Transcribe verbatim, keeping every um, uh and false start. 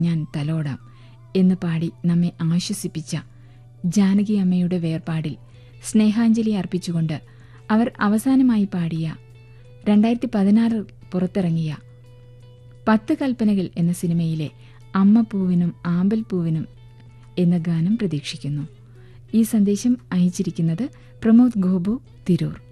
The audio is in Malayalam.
ഞാൻ തലോടാം എന്ന് പാടി നമ്മെ ആശ്വസിപ്പിച്ച ജാനകി അമ്മയുടെ വേർപാടിൽ സ്നേഹാഞ്ജലി അർപ്പിച്ചുകൊണ്ട് അവർ അവസാനമായി പാടിയ രണ്ടായിരത്തി പതിനാറിൽ പുറത്തിറങ്ങിയ പത്ത് കൽപ്പനകൾ എന്ന സിനിമയിലെ അമ്മപ്പൂവിനും ആമ്പൽപ്പൂവിനും എന്ന ഗാനം പ്രതീക്ഷിക്കുന്നു. ഈ സന്ദേശം അയച്ചിരിക്കുന്നത് പ്രമോദ് ഗോപു, തിരൂർ.